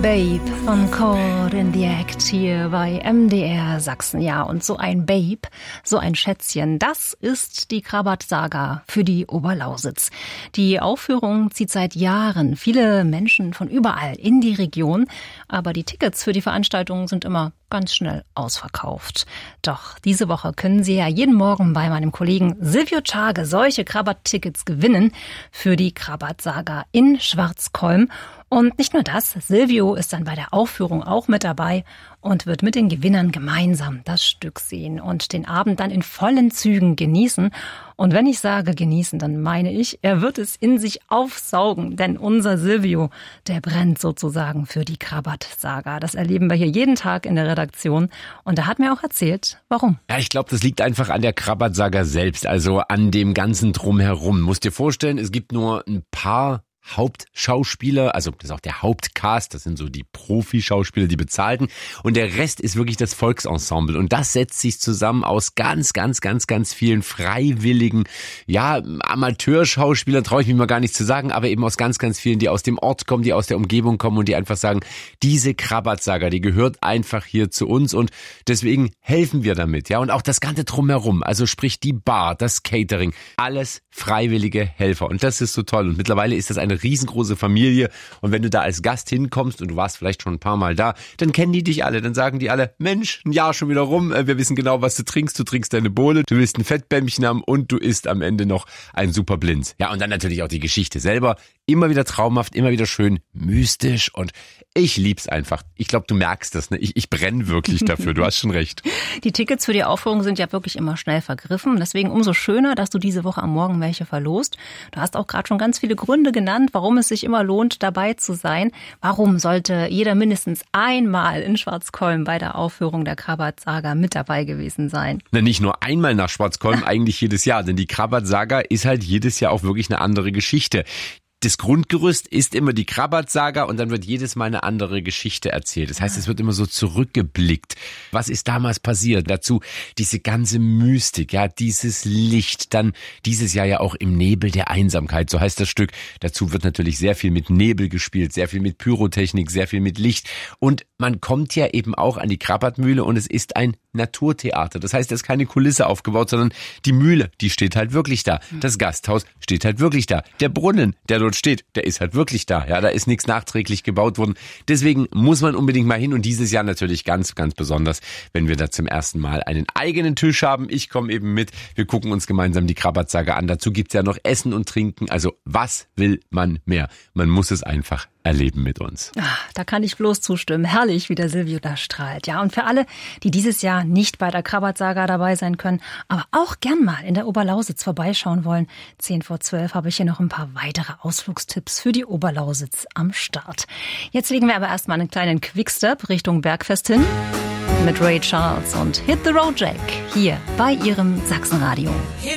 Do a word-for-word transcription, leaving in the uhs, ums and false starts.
Babe von Caught in the Act hier bei M D R Sachsen. Ja, und so ein Babe, so ein Schätzchen, das ist die Krabat-Saga für die Oberlausitz. Die Aufführung zieht seit Jahren viele Menschen von überall in die Region, aber die Tickets für die Veranstaltung sind immer ganz schnell ausverkauft. Doch diese Woche können Sie ja jeden Morgen bei meinem Kollegen Silvio Czarge solche Krabat-Tickets gewinnen für die Krabat-Saga in Schwarzkolm. Und nicht nur das, Silvio ist dann bei der Aufführung auch mit dabei und wird mit den Gewinnern gemeinsam das Stück sehen und den Abend dann in vollen Zügen genießen. Und wenn ich sage genießen, dann meine ich, er wird es in sich aufsaugen, denn unser Silvio, der brennt sozusagen für die Krabat-Saga. Das erleben wir hier jeden Tag in der Redaktion und er hat mir auch erzählt, warum. Ja, ich glaube, das liegt einfach an der Krabat-Saga selbst, also an dem ganzen Drumherum. Musst dir vorstellen, es gibt nur ein paar Hauptschauspieler, also das ist auch der Hauptcast, das sind so die Profi-Schauspieler, die bezahlten, und der Rest ist wirklich das Volksensemble und das setzt sich zusammen aus ganz, ganz, ganz, ganz vielen freiwilligen, ja, Amateurschauspielern, traue ich mich mal gar nicht zu sagen, aber eben aus ganz, ganz vielen, die aus dem Ort kommen, die aus der Umgebung kommen und die einfach sagen, diese Krabat-Saga, die gehört einfach hier zu uns und deswegen helfen wir damit, ja, und auch das Ganze drumherum, also sprich die Bar, das Catering, alles freiwillige Helfer und das ist so toll und mittlerweile ist das eine riesengroße Familie und wenn du da als Gast hinkommst und du warst vielleicht schon ein paar Mal da, dann kennen die dich alle, dann sagen die alle, Mensch, ein Jahr schon wieder rum, wir wissen genau, was du trinkst, du trinkst deine Bohle, du willst ein Fettbämmchen haben und du isst am Ende noch ein super Blinz. Ja, und dann natürlich auch die Geschichte selber, immer wieder traumhaft, immer wieder schön mystisch und ich lieb's einfach. Ich glaube, du merkst das, ne? Ich, ich brenne wirklich dafür, du hast schon recht. Die Tickets für die Aufführung sind ja wirklich immer schnell vergriffen, deswegen umso schöner, dass du diese Woche am Morgen welche verlost. Du hast auch gerade schon ganz viele Gründe genannt, warum es sich immer lohnt, dabei zu sein. Warum sollte jeder mindestens einmal in Schwarzkolm bei der Aufführung der Krabat-Saga mit dabei gewesen sein? Na, nicht nur einmal nach Schwarzkolm, eigentlich jedes Jahr, denn die Krabat-Saga ist halt jedes Jahr auch wirklich eine andere Geschichte. Das Grundgerüst ist immer die Krabat-Saga und dann wird jedes Mal eine andere Geschichte erzählt. Das heißt, es wird immer so zurückgeblickt. Was ist damals passiert? Dazu diese ganze Mystik, ja, dieses Licht. Dann dieses Jahr ja auch im Nebel der Einsamkeit, so heißt das Stück. Dazu wird natürlich sehr viel mit Nebel gespielt, sehr viel mit Pyrotechnik, sehr viel mit Licht. Und man kommt ja eben auch an die Krabat-Mühle und es ist ein Naturtheater. Das heißt, da ist keine Kulisse aufgebaut, sondern die Mühle, die steht halt wirklich da. Das Gasthaus steht halt wirklich da. Der Brunnen, der dort steht, der ist halt wirklich da. Ja, da ist nichts nachträglich gebaut worden. Deswegen muss man unbedingt mal hin und dieses Jahr natürlich ganz, ganz besonders, wenn wir da zum ersten Mal einen eigenen Tisch haben. Ich komme eben mit. Wir gucken uns gemeinsam die Krabat-Saga an. Dazu gibt's ja noch Essen und Trinken. Also was will man mehr? Man muss es einfach erleben mit uns. Ach, da kann ich bloß zustimmen. Herrlich, wie der Silvio da strahlt. Ja, und für alle, die dieses Jahr nicht bei der Krabat-Saga dabei sein können, aber auch gern mal in der Oberlausitz vorbeischauen wollen, zehn vor zwölf habe ich hier noch ein paar weitere Ausflugstipps für die Oberlausitz am Start. Jetzt legen wir aber erstmal einen kleinen Quickstep Richtung Bergfest hin mit Ray Charles und Hit the Road Jack hier bei Ihrem Sachsenradio.